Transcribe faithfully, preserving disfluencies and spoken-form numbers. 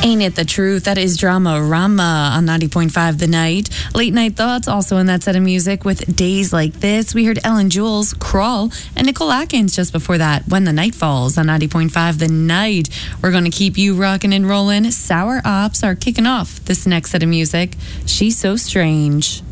Ain't It the Truth? That is Drama Rama on ninety point five The Night. Late Night Thoughts also in that set of music with Days Like This. We heard Ellen Jules, Crawl, and Nicole Atkins just before that, When the Night Falls on ninety point five The Night. We're going to keep you rocking and rolling. Sour Ops are kicking off this next set of music. She's So Strange.